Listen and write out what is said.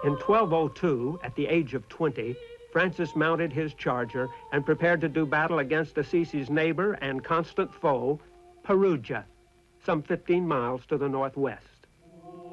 In 1202, at the age of 20, Francis mounted his charger and prepared to do battle against Assisi's neighbor and constant foe, Perugia, some 15 miles to the northwest.